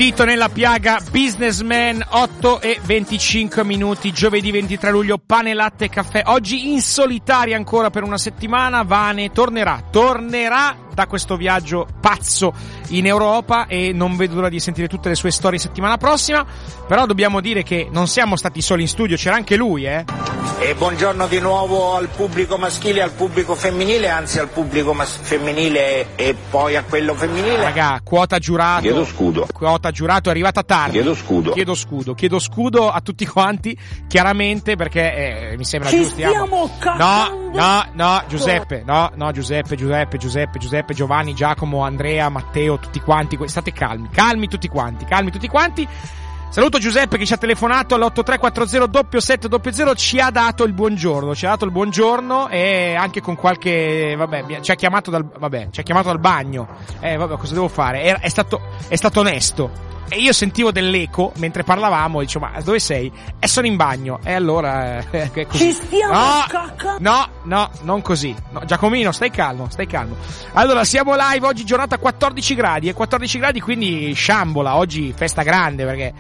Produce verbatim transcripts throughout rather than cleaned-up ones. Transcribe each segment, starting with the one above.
dito nella piaga, Businessman, otto e venticinque minuti, giovedì ventitré luglio, pane, latte e caffè. Oggi in solitaria ancora per una settimana. Vane tornerà, tornerà da questo viaggio pazzo in Europa e non vedo l'ora di sentire tutte le sue storie settimana prossima. Però dobbiamo dire che non siamo stati soli in studio, c'era anche lui, eh. E buongiorno di nuovo al pubblico maschile e al pubblico femminile, anzi al pubblico mas- femminile e poi a quello femminile. Raga, quota giurato. Chiedo scudo. Quota giurato è arrivata tardi. Chiedo scudo. Chiedo scudo. Chiedo scudo a tutti quanti, chiaramente, perché eh, mi sembra giusto. Ci stiamo No, no, no, Giuseppe, no, no, Giuseppe, Giuseppe, Giuseppe, Giuseppe, Giovanni, Giacomo, Andrea, Matteo, tutti quanti. State calmi, calmi tutti quanti, calmi tutti quanti. Saluto Giuseppe che ci ha telefonato all'otto tre quattro zero sette sette zero, ci ha dato il buongiorno, ci ha dato il buongiorno e anche con qualche, vabbè, ci ha chiamato dal, vabbè, ci ha chiamato dal bagno. Eh, vabbè, cosa devo fare? È, è stato, è stato onesto. E io sentivo dell'eco mentre parlavamo e dicevo, ma dove sei? E sono in bagno. E allora, eh, è così. Ci stiamo no, cacca. no, no, non così. No, Giacomino, stai calmo, stai calmo. Allora, siamo live oggi, giornata quattordici gradi, e quattordici gradi quindi sciambola, oggi festa grande perché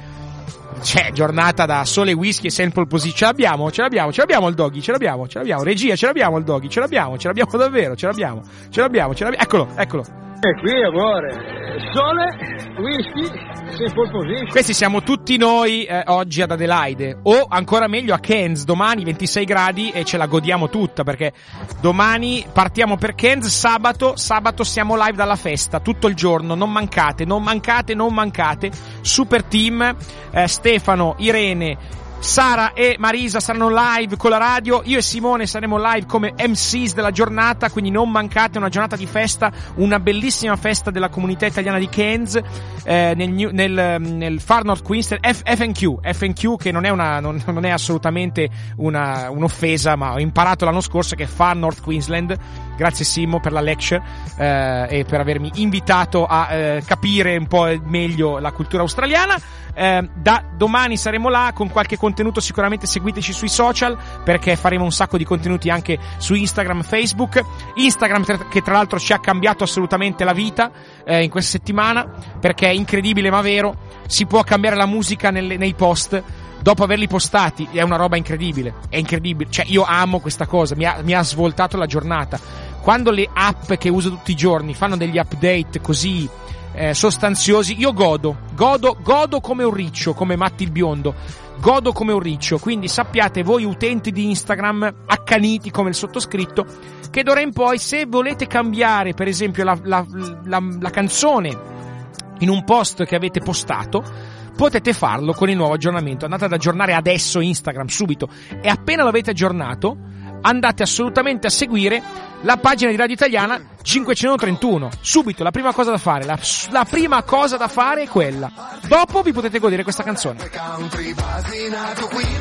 c'è giornata da sole, whisky e sample position. Ce l'abbiamo, ce l'abbiamo, ce l'abbiamo il doggy, ce l'abbiamo, ce l'abbiamo. Regia, ce l'abbiamo il doggy, ce l'abbiamo, ce l'abbiamo davvero, ce l'abbiamo, ce l'abbiamo, ce l'abbiamo. Eccolo, eccolo. E qui, amore, sole, whisky, sample position. Questi siamo tutti noi eh, oggi ad Adelaide, o ancora meglio a Cairns, domani ventisei gradi e ce la godiamo tutta, perché domani partiamo per Cairns, sabato, sabato siamo live dalla festa, tutto il giorno, non mancate, non mancate, non mancate, super team, eh, Stefano, Irene, Sara e Marisa saranno live con la radio, io e Simone saremo live come M Cs della giornata, quindi non mancate, una giornata di festa, una bellissima festa della comunità italiana di Cairns, eh, nel, New, nel, nel Far North Queensland, F- FNQ, FNQ che non è una, non, non è assolutamente una, un'offesa, ma ho imparato l'anno scorso che è Far North Queensland. Grazie Simo per la lecture eh, e per avermi invitato a eh, capire un po' meglio la cultura australiana. Eh, da domani saremo là con qualche contenuto, sicuramente seguiteci sui social perché faremo un sacco di contenuti anche su Instagram, Facebook. Instagram tra- che tra l'altro ci ha cambiato assolutamente la vita eh, in questa settimana, perché è incredibile ma vero, si può cambiare la musica nelle, nei post dopo averli postati, è una roba incredibile, è incredibile, cioè io amo questa cosa, mi ha, mi ha svoltato la giornata. Quando le app che uso tutti i giorni fanno degli update così eh, sostanziosi, io godo, godo, godo come un riccio, come Matti il biondo, godo come un riccio. Quindi sappiate voi utenti di Instagram accaniti come il sottoscritto che d'ora in poi, se volete cambiare per esempio la, la, la, la canzone in un post che avete postato, potete farlo con il nuovo aggiornamento. Andate ad aggiornare adesso Instagram subito e appena l'avete aggiornato andate assolutamente a seguire la pagina di Radio Italiana cinquecentotrentuno. Subito, la prima cosa da fare, la, la prima cosa da fare è quella. Dopo vi potete godere questa canzone.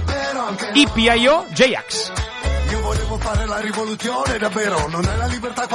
I P I O J-Ax. Io volevo fare la rivoluzione, davvero, non è la libertà.